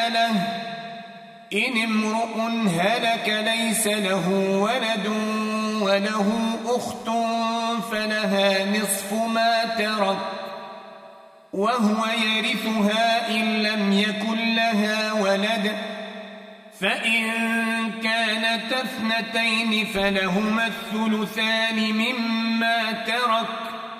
له إن امرؤ هلك ليس له ولد وله أخت فلها نصف ما ترك وهو يرثها إن لم يكن لها ولد فإن كانت اثنتين فلهما الثلثان مما ترك